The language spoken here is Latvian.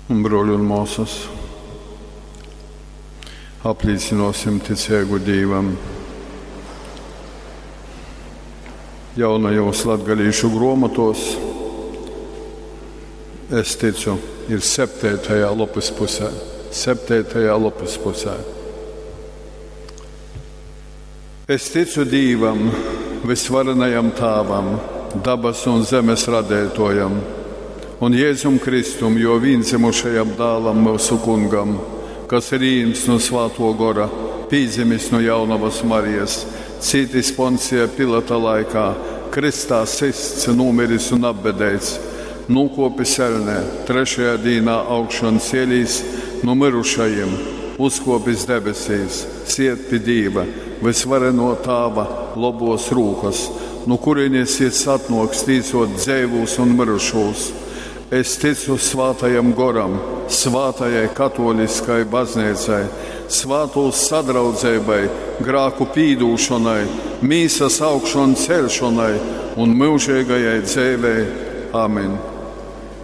Un broļi un mūsas, apliecinosim ticīgu Dievam. Jaunajos latgalīšu grāmatos, es ticu, ir 7. lapas pusē. 7. lapas pusē. Es ticu Dievam, visvarenajam Tēvam, dabas un zemes radētojam, un Jēzum Kristum, jo vienzimušajam dēlam mūsu kungam, kas ir īns no Svāto Gora, pīdzimis no jaunavas Marijas, cītis Poncija Pilata laikā, kristā sists, nomiris un apbedēts, nūkopis elnē, 3. dīnā augšan cielīs no mirušajiem, uzkopis debesīs, siet pie Dieva, visvareno Tāva lobos rūkas, no kurienes ies atnoks tīcot dzēvūs un mirušos. Es ticu Svātajam Goram, Svātajai katoliskai baznīcai, svātos sadraudzībai, grāku pīdūšanai, mīsas augšana celšanai un mūžīgajai dzīvei. Amen.